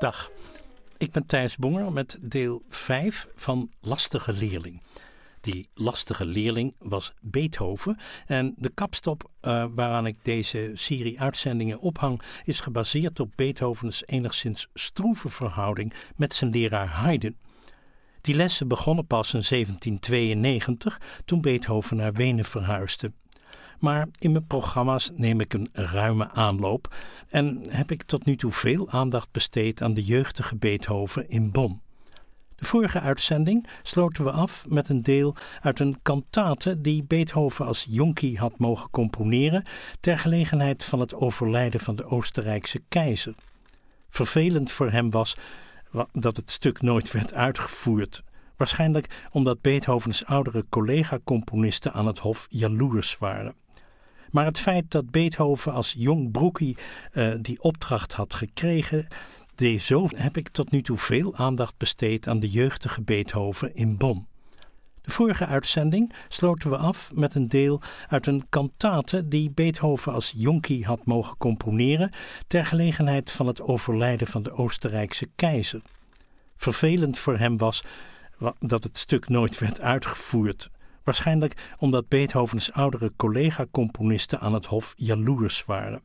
Dag, ik ben Thijs Bonger met deel 5 van Lastige Leerling. Die lastige leerling was Beethoven en de kapstop waaraan ik deze serie uitzendingen ophang is gebaseerd op Beethovens enigszins stroeve verhouding met zijn leraar Haydn. Die lessen begonnen pas in 1792 toen Beethoven naar Wenen verhuisde. Maar in mijn programma's neem ik een ruime aanloop en heb ik tot nu toe veel aandacht besteed aan de jeugdige Beethoven in Bonn. De vorige uitzending sloten we af met een deel uit een kantate die Beethoven als jonkie had mogen componeren ter gelegenheid van het overlijden van de Oostenrijkse keizer. Vervelend voor hem was dat het stuk nooit werd uitgevoerd. Waarschijnlijk omdat Beethovens oudere collega-componisten aan het hof jaloers waren. Maar het feit dat Beethoven als jong broekie die opdracht had gekregen, zo heb ik tot nu toe veel aandacht besteed aan de jeugdige Beethoven in Bonn. De vorige uitzending sloten we af met een deel uit een kantate die Beethoven als jonkie had mogen componeren ter gelegenheid van het overlijden van de Oostenrijkse keizer. Vervelend voor hem was dat het stuk nooit werd uitgevoerd. Waarschijnlijk omdat Beethovens oudere collega-componisten aan het hof jaloers waren.